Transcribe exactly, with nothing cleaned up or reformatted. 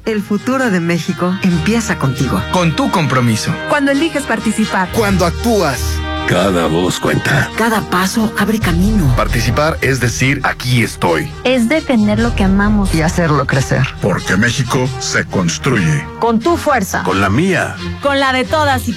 El futuro de México empieza contigo. Con tu compromiso. Cuando eliges participar. Cuando actúas. Cada voz cuenta. Cada paso abre camino. Participar es decir, aquí estoy. Es defender lo que amamos. Y hacerlo crecer. Porque México se construye. Con tu fuerza. Con la mía. Con la de todas y